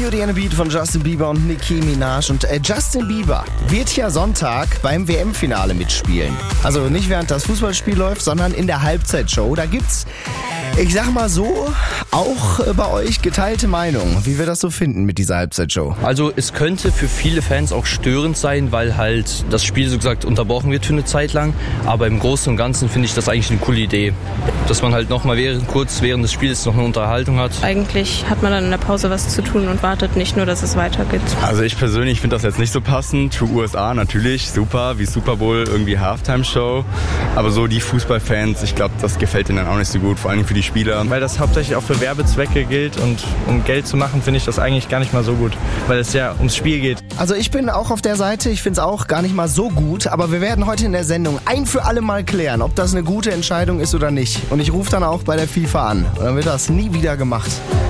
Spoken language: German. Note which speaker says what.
Speaker 1: Beauty and the Beat von Justin Bieber und Nicki Minaj. Und Justin Bieber wird ja Sonntag beim WM-Finale mitspielen. Also nicht während das Fußballspiel läuft, sondern in der Halbzeitshow. Da gibt's, ich sag mal so, auch bei euch geteilte Meinung, wie wir das so finden mit dieser Halbzeitshow.
Speaker 2: Also es könnte für viele Fans auch störend sein, weil halt das Spiel so gesagt unterbrochen wird für eine Zeit lang. Aber im Großen und Ganzen finde ich das eigentlich eine coole Idee, dass man halt nochmal kurz während des Spiels noch eine Unterhaltung hat.
Speaker 3: Eigentlich hat man dann in der Pause was zu tun und wartet nicht nur, dass es weitergeht.
Speaker 4: Also ich persönlich finde das jetzt nicht so passend. Für USA natürlich super, wie Super Bowl, irgendwie Halftime-Show. Aber so die Fußballfans, ich glaube, das gefällt ihnen dann auch nicht so gut, vor allem für die Spieler.
Speaker 5: Weil das hauptsächlich auch für Werbezwecke gilt und um Geld zu machen, finde ich das eigentlich gar nicht mal so gut, weil es ja ums Spiel geht.
Speaker 1: Also ich bin auch auf der Seite, ich finde es auch gar nicht mal so gut, aber wir werden heute in der Sendung ein für alle Mal klären, ob das eine gute Entscheidung ist oder nicht. Und ich rufe dann auch bei der FIFA an und dann wird das nie wieder gemacht.